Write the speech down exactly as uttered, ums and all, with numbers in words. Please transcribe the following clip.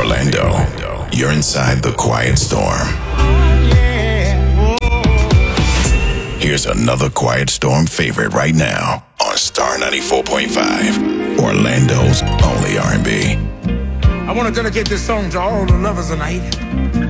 Orlando, you're inside the Quiet Storm. Here's another Quiet Storm favorite right now on Star ninety-four point five, Orlando's only R and B. I want to dedicate this song to all the lovers tonight.